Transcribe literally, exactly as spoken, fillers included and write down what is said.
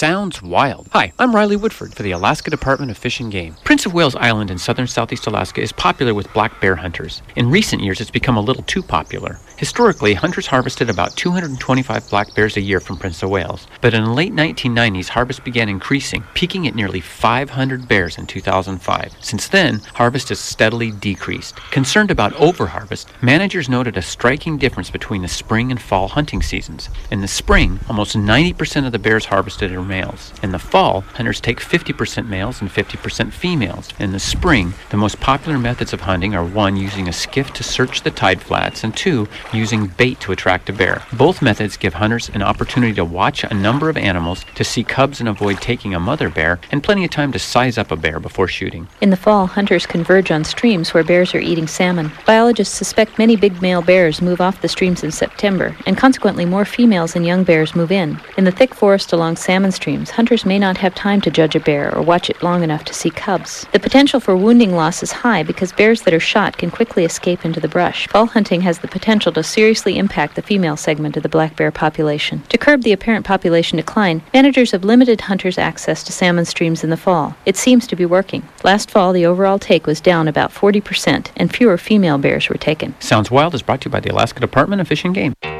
Sounds wild. Hi, I'm Riley Woodford for the Alaska Department of Fish and Game. Prince of Wales Island in southern southeast Alaska is popular with black bear hunters. In recent years, it's become a little too popular. Historically, hunters harvested about two hundred twenty-five black bears a year from Prince of Wales, but in the late nineteen nineties, harvest began increasing, peaking at nearly five hundred bears in two thousand five. Since then, harvest has steadily decreased. Concerned about overharvest, managers noted a striking difference between the spring and fall hunting seasons. In the spring, almost ninety percent of the bears harvested are males. In the fall, hunters take fifty percent males and fifty percent females. In the spring, the most popular methods of hunting are one, using a skiff to search the tide flats, and two, using bait to attract a bear. Both methods give hunters an opportunity to watch a number of animals, to see cubs and avoid taking a mother bear, and plenty of time to size up a bear before shooting. In the fall, hunters converge on streams where bears are eating salmon. Biologists suspect many big male bears move off the streams in September, and consequently more females and young bears move in. In the thick forest along salmon streams, hunters may not have time to judge a bear or watch it long enough to see cubs. The potential for wounding loss is high because bears that are shot can quickly escape into the brush. Fall hunting has the potential to seriously impact the female segment of the black bear population. To curb the apparent population decline, managers have limited hunters' access to salmon streams in the fall. It seems to be working. Last fall, the overall take was down about forty percent, and fewer female bears were taken. Sounds Wild is brought to you by the Alaska Department of Fish and Game.